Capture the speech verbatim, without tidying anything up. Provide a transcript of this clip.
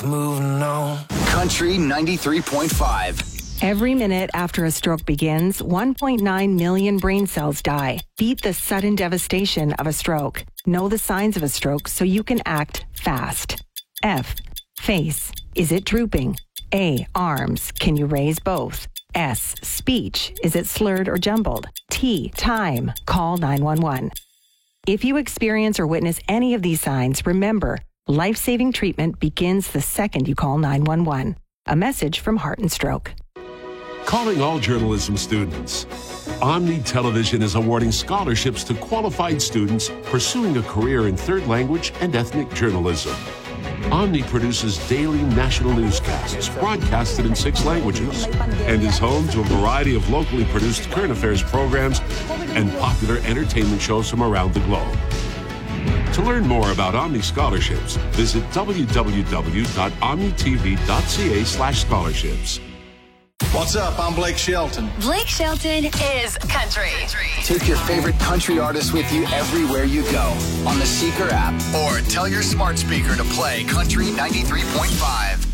like moving on. Country ninety-three point five. Every minute after a stroke begins, one point nine million brain cells die. Beat the sudden devastation of a stroke. Know the signs of a stroke so you can act fast. F. Face. Is it drooping? A. Arms. Can you raise both? S. Speech. Is it slurred or jumbled? T. Time. Call nine one one. If you experience or witness any of these signs, remember, life-saving treatment begins the second you call nine one one. A message from Heart and Stroke. Calling all journalism students. Omni Television is awarding scholarships to qualified students pursuing a career in third language and ethnic journalism. Omni produces daily national newscasts broadcasted in six languages and is home to a variety of locally produced current affairs programs and popular entertainment shows from around the globe. To learn more about Omni scholarships, visit w w w dot omni t v dot c a slash scholarships. What's up? I'm Blake Shelton. Blake Shelton is country. Take your favorite country artist with you everywhere you go on the Seeker app or tell your smart speaker to play Country ninety-three point five.